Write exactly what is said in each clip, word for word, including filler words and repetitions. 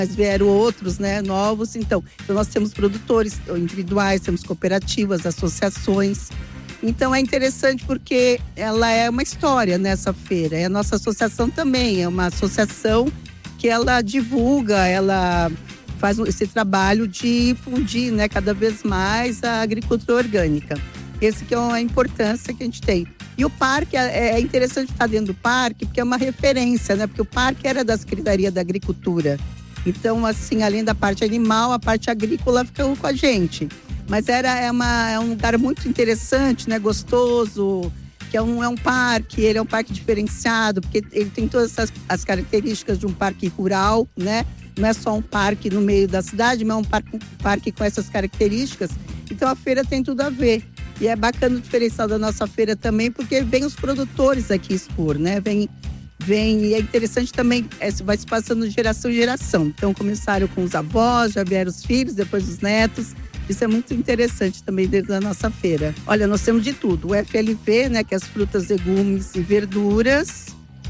mas vieram outros, né, novos. Então, então, nós temos produtores individuais, temos cooperativas, associações. Então, é interessante porque ela é uma história nessa feira. E a nossa associação também é uma associação que ela divulga, ela faz esse trabalho de difundir, né, cada vez mais a agricultura orgânica. Esse que é a importância que a gente tem. E o parque, é interessante estar dentro do parque, porque é uma referência, né? Porque o parque era da Secretaria da Agricultura. Então, assim, além da parte animal, a parte agrícola ficou com a gente. Mas era, é, uma, é um lugar muito interessante, né? Gostoso, que é um, é um parque, ele é um parque diferenciado, porque ele tem todas as, as características de um parque rural, né? Não é só um parque no meio da cidade, mas é um parque, um parque com essas características. Então, a feira tem tudo a ver. E é bacana o diferencial da nossa feira também, porque vem os produtores aqui expor, né? Vem, vem, e é interessante também, é, vai se passando de geração em geração. Então, começaram com os avós, já vieram os filhos, depois os netos. Isso é muito interessante também dentro da nossa feira. Olha, nós temos de tudo. O F L V, né, que é as frutas, legumes e verduras.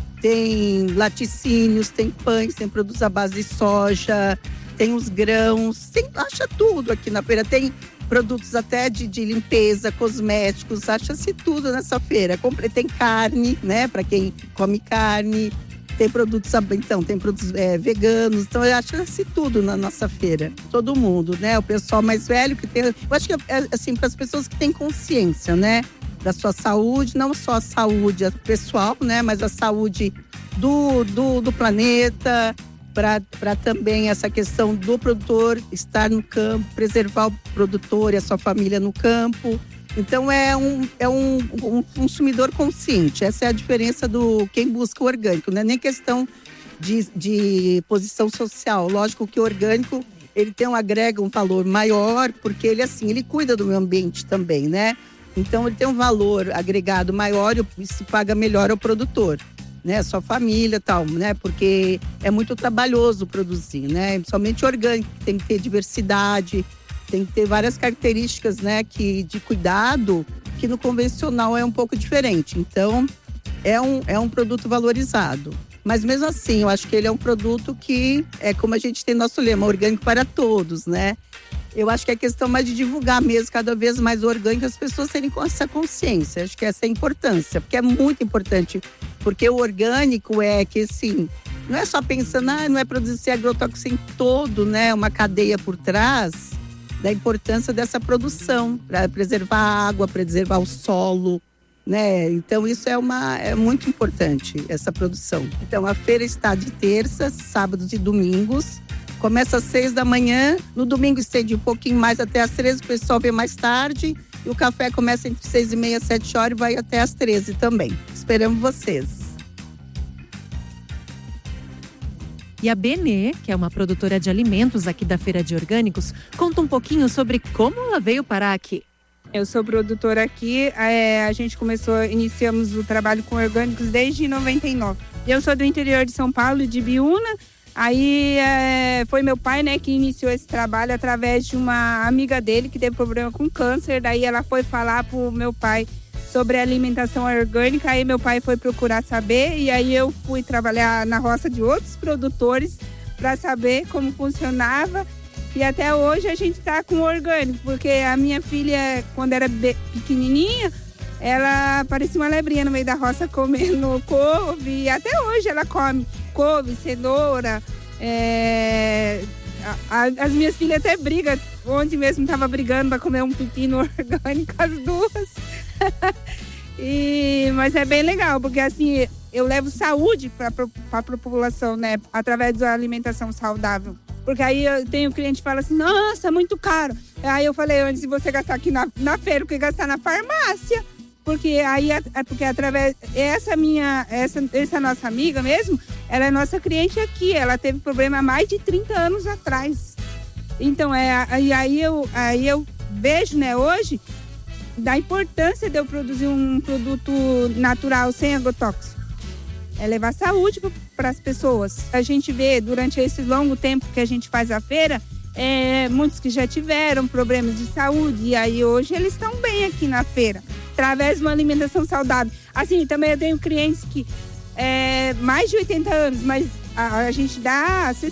Tem laticínios, tem pães, tem produtos à base de soja, tem os grãos, tem, acha tudo aqui na feira. Tem produtos até de, de limpeza, cosméticos, acha-se tudo nessa feira. Tem carne, né, para quem come carne, tem produtos, então, tem produtos é, veganos, então acha-se tudo na nossa feira. Todo mundo, né, o pessoal mais velho que tem, eu acho que é assim, para as pessoas que têm consciência, né, da sua saúde, não só a saúde pessoal, né, mas a saúde do, do, do planeta, para também essa questão do produtor estar no campo, preservar o produtor e a sua família no campo. Então, é um, é um, um consumidor consciente. Essa é a diferença do quem busca o orgânico. Não é nem questão de, de posição social. Lógico que o orgânico, ele tem um, agrega um valor maior, porque ele, assim, ele cuida do meio ambiente também, né? Então, ele tem um valor agregado maior e se paga melhor ao produtor, né, sua família e tal, né, porque é muito trabalhoso produzir, né, somente orgânico, tem que ter diversidade, tem que ter várias características, né, que, de cuidado, que no convencional é um pouco diferente. Então, é um, é um produto valorizado. Mas mesmo assim, eu acho que ele é um produto que, é como a gente tem nosso lema, orgânico para todos, né. Eu acho que é questão mais de divulgar mesmo, cada vez mais o orgânico, as pessoas terem essa consciência. Acho que essa é a importância, porque é muito importante. Porque o orgânico é que, assim, não é só pensando, ah, não é produzir agrotóxico em todo, né? Uma cadeia por trás da importância dessa produção, para preservar a água, preservar o solo, né? Então, isso é, uma, é muito importante, essa produção. Então, a feira está de terças, sábados e domingos. Começa às seis da manhã, no domingo estende um pouquinho mais até às treze, o pessoal vem mais tarde. E o café começa entre seis e meia e sete horas e vai até às treze também. Esperamos vocês. E a Benê, que é uma produtora de alimentos aqui da Feira de Orgânicos, conta um pouquinho sobre como ela veio parar aqui. Eu sou produtora aqui, é, a gente começou, iniciamos o trabalho com orgânicos desde noventa e nove. Eu sou do interior de São Paulo, de Biúna. Aí é, foi meu pai, né, que iniciou esse trabalho através de uma amiga dele que teve problema com câncer. Daí ela foi falar pro meu pai sobre a alimentação orgânica. Aí meu pai foi procurar saber e aí eu fui trabalhar na roça de outros produtores para saber como funcionava. E até hoje a gente tá com orgânico, porque a minha filha, quando era pequenininha, ela parecia uma lebrinha no meio da roça comendo couve. E até hoje ela come couve, cenoura. É... A, a, as minhas filhas até brigam. Ontem mesmo estava brigando para comer um pepino orgânico, as duas. e, mas é bem legal, porque assim, eu levo saúde para a população, né? Através da alimentação saudável. Porque aí eu tenho cliente que fala assim, nossa, é muito caro. Aí eu falei, antes de você gastar aqui na, na feira, que gastar na farmácia. Porque aí, porque através, essa minha, essa, essa nossa amiga mesmo, ela é nossa cliente aqui, ela teve problema há mais de trinta anos atrás. Então, é, e aí eu, aí eu vejo, né, hoje, da importância de eu produzir um produto natural sem agrotóxico. É levar saúde para as pessoas. A gente vê, durante esse longo tempo que a gente faz a feira, é, muitos que já tiveram problemas de saúde, e aí hoje eles estão bem aqui na feira, através de uma alimentação saudável. Assim, também eu tenho clientes que é mais de oitenta anos, mas a, a gente dá